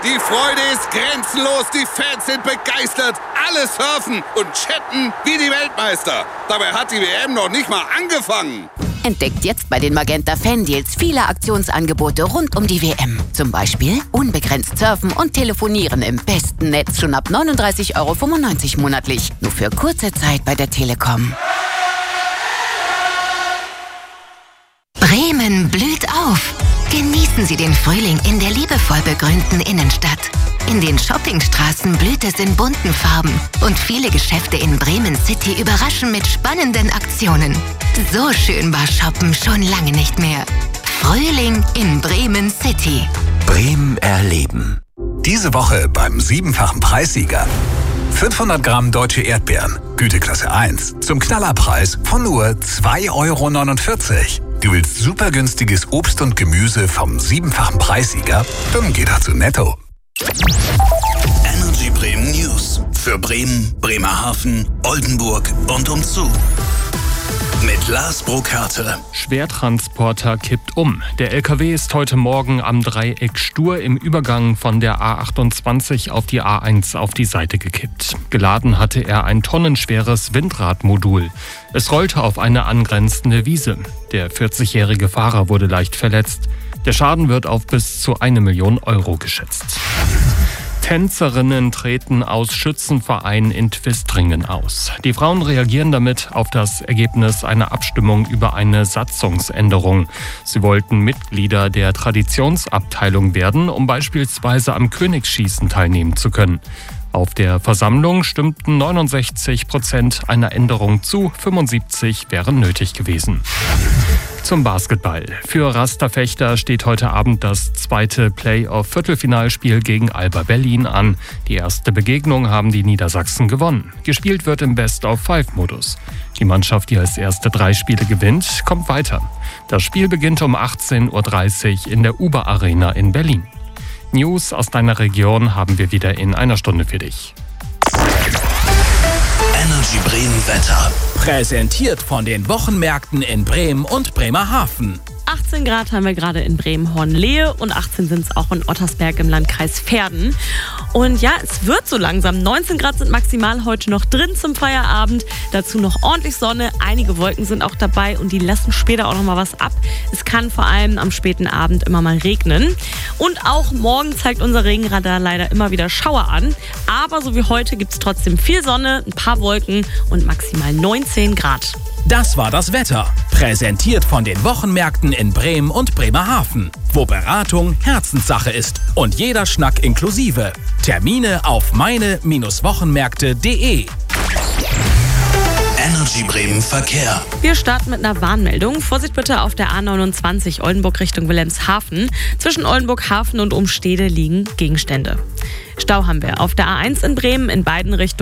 Die Freude ist grenzenlos, die Fans sind begeistert, alle surfen und chatten wie die Weltmeister. Dabei hat die WM noch nicht mal angefangen. Entdeckt jetzt bei den Magenta Fan-Deals viele Aktionsangebote rund um die WM. Zum Beispiel unbegrenzt surfen und telefonieren im besten Netz schon ab 39,95 € monatlich. Nur für kurze Zeit bei der Telekom. Bremen blüht auf. Genießen Sie den Frühling in der liebevoll begrünten Innenstadt. In den Shoppingstraßen blüht es in bunten Farben und viele Geschäfte in Bremen City überraschen mit spannenden Aktionen. So schön war Shoppen schon lange nicht mehr. Frühling in Bremen City. Bremen erleben. Diese Woche beim 7-fachen Preissieger. 500 Gramm deutsche Erdbeeren, Güteklasse 1, zum Knallerpreis von nur 2,49 €. Du willst super günstiges Obst und Gemüse vom 7-fachen Preissieger? Dann geh doch zu Netto. Energy Bremen News. Für Bremen, Bremerhaven, Oldenburg und umzu. Mit Lars Burkhardt. Schwertransporter kippt um. Der LKW ist heute Morgen am Dreieck Stur im Übergang von der A28 auf die A1 auf die Seite gekippt. Geladen hatte er ein tonnenschweres Windradmodul. Es rollte auf eine angrenzende Wiese. Der 40-jährige Fahrer wurde leicht verletzt. Der Schaden wird auf bis zu 1 Million € geschätzt. Tänzerinnen treten aus Schützenverein in Twistringen aus. Die Frauen reagieren damit auf das Ergebnis einer Abstimmung über eine Satzungsänderung. Sie wollten Mitglieder der Traditionsabteilung werden, um beispielsweise am Königsschießen teilnehmen zu können. Auf der Versammlung stimmten 69% einer Änderung zu, 75 wären nötig gewesen. Zum Basketball. Für Rasterfechter steht heute Abend das zweite Playoff-Viertelfinalspiel gegen Alba Berlin an. Die erste Begegnung haben die Niedersachsen gewonnen. Gespielt wird im Best-of-5-Modus. Die Mannschaft, die als erste 3 Spiele gewinnt, kommt weiter. Das Spiel beginnt um 18:30 Uhr in der Uber Arena in Berlin. News aus deiner Region haben wir wieder in einer Stunde für dich. Energy Bremen Wetter. Präsentiert von den Wochenmärkten in Bremen und Bremerhaven. 18 Grad haben wir gerade in Bremen-Hornlehe und 18 sind es auch in Ottersberg im Landkreis Verden. Und ja, es wird so langsam. 19 Grad sind maximal heute noch drin zum Feierabend. Dazu noch ordentlich Sonne. Einige Wolken sind auch dabei und die lassen später auch noch mal was ab. Es kann vor allem am späten Abend immer mal regnen. Und auch morgen zeigt unser Regenradar leider immer wieder Schauer an. Aber so wie heute gibt es trotzdem viel Sonne, ein paar Wolken und maximal 19 Grad. Das war das Wetter. Präsentiert von den Wochenmärkten in Bremen und Bremerhaven, wo Beratung Herzenssache ist und jeder Schnack inklusive. Termine auf meine-wochenmärkte.de. Energy Bremen Verkehr. Wir starten mit einer Warnmeldung. Vorsicht bitte auf der A29 Oldenburg Richtung Wilhelmshaven. Zwischen Oldenburg Hafen und Umstede liegen Gegenstände. Stau haben wir auf der A1 in Bremen in beiden Richtungen.